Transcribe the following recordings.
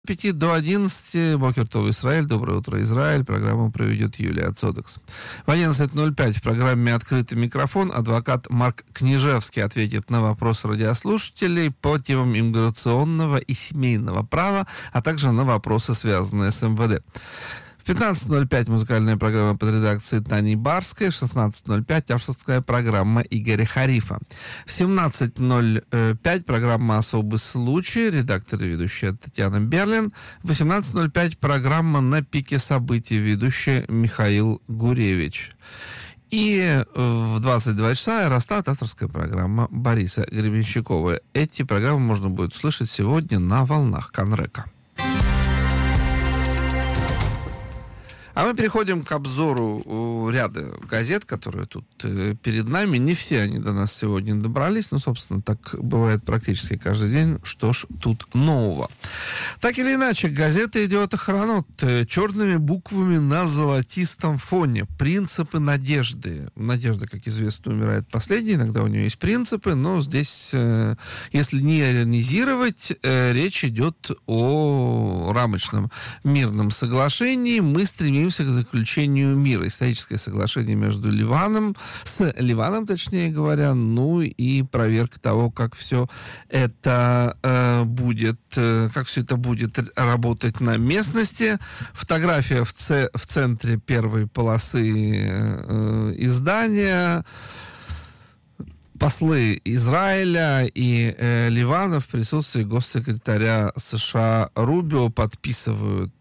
5 до 11. Бокер Тов, Израиль. Доброе утро, Израиль. Программу проведет Юлия Цодекс. В 11:05 в программе «Открытый микрофон» адвокат Марк Княжевский ответит на вопросы радиослушателей по темам иммиграционного и семейного права, а также на вопросы, связанные с МВД. В 15:05 музыкальная программа под редакцией Тани Барской, в 16:05 авторская программа Игоря Харифа. В 17:05 программа «Особый случай», редактор и ведущая Татьяна Берлин. В 18:05 программа «На пике событий», ведущий Михаил Гуревич. И в 22 часа «Аэростат», авторская программа Бориса Гребенщикова. Эти программы можно будет услышать сегодня на волнах Канрека. А мы переходим к обзору ряда газет, которые тут перед нами. Не все они до нас сегодня добрались, но, собственно, так бывает практически каждый день. Что ж тут нового? Так или иначе, газета «Идиот Охранот» черными буквами на золотистом фоне. Принципы надежды. Надежда, как известно, умирает последней. Иногда у нее есть принципы, но здесь, если не иронизировать, речь идет о рамочном мирном соглашении. Мы стремимся к заключению мира. Историческое соглашение между Ливаном, точнее говоря, ну и проверка того, как все это будет работать на местности. Фотография в центре первой полосы издания. Послы Израиля и Ливана в присутствии госсекретаря США Рубио подписывают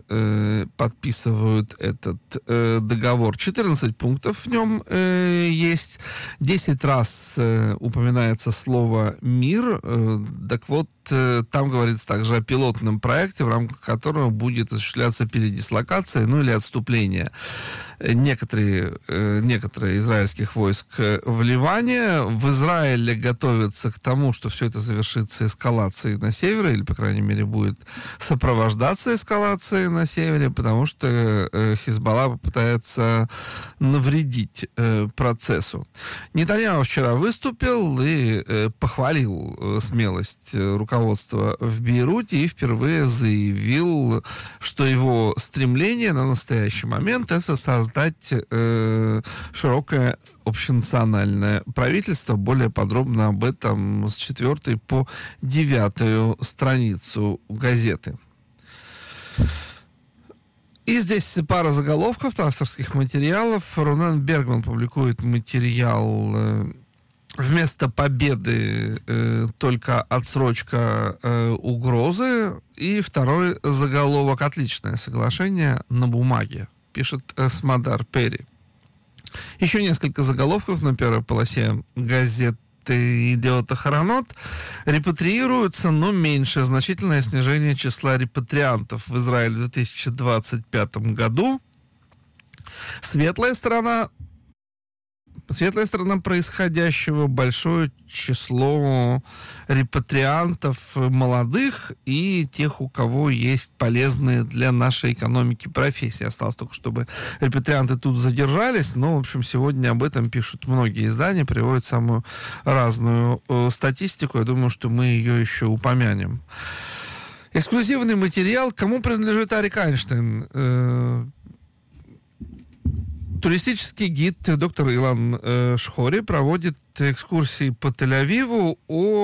этот договор. 14 пунктов в нем есть. 10 раз упоминается слово «мир». Так вот, там говорится также о пилотном проекте, в рамках которого будет осуществляться передислокация, ну или отступление некоторые израильских войск в Ливане. В Израиле готовятся к тому, что все это завершится эскалацией на севере, или, по крайней мере, будет сопровождаться эскалацией на севере, потому что Хизбалла попытается навредить процессу. Нетаньяху вчера выступил и похвалил смелость руководства в Бейруте и впервые заявил, что его стремление на настоящий момент — это создать широкое общенациональное правительство. Более подробно об этом с 4 по 9 страницу газеты. И здесь пара заголовков авторских материалов. Рунен Бергман публикует материал «Вместо победы только отсрочка угрозы». И второй заголовок «Отличное соглашение на бумаге», пишет Смадар Перри. Еще несколько заголовков на первой полосе газеты «Идиот Охранот». Репатриируются, но меньше. Значительное снижение числа репатриантов в Израиле в 2025 году. Светлая сторона происходящего — большое число репатриантов молодых и тех, у кого есть полезные для нашей экономики профессии. Осталось только, чтобы репатрианты тут задержались, но, в общем, сегодня об этом пишут многие издания, приводят самую разную статистику. Я думаю, что мы ее еще упомянем. Эксклюзивный материал. Кому принадлежит Арик Эйнштейн? Туристический гид доктор Илан Шхори проводит экскурсии по Тель-Авиву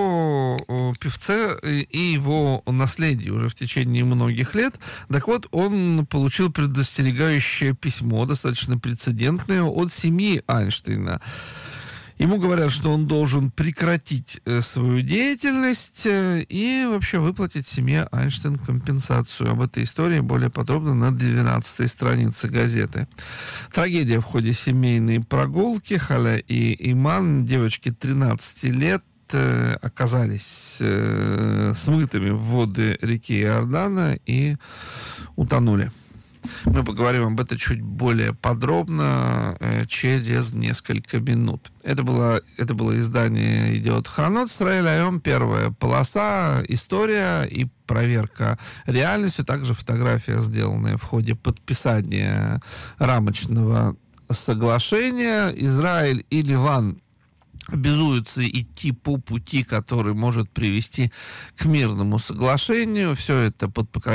о певце и его наследии уже в течение многих лет. Так вот, он получил предостерегающее письмо, достаточно прецедентное, от семьи Эйнштейна. Ему говорят, что он должен прекратить свою деятельность и вообще выплатить семье Эйнштейн компенсацию. Об этой истории более подробно на 12 странице газеты. Трагедия в ходе семейной прогулки. Халя и Иман, девочки 13 лет, оказались смытыми в воды реки Иордана и утонули. Мы поговорим об этом чуть более подробно через несколько минут. Это было издание «Идиот Охранот», Исраэль Айом, первая полоса, история и проверка реальностью, также фотография, сделанная в ходе подписания рамочного соглашения. Израиль и Ливан обязуются идти по пути, который может привести к мирному соглашению. Все это под покровительством